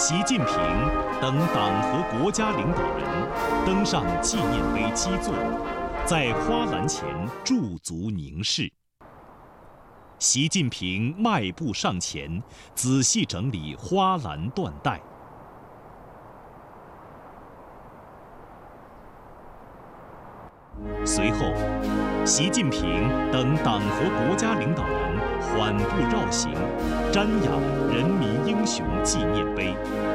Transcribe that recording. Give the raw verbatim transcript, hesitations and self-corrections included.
习近平等党和国家领导人登上纪念碑基座，在花篮前驻足凝视。习近平迈步上前，仔细整理花篮缎带。随后，习近平等党和国家领导人缓步绕行，瞻仰人民英雄纪念碑。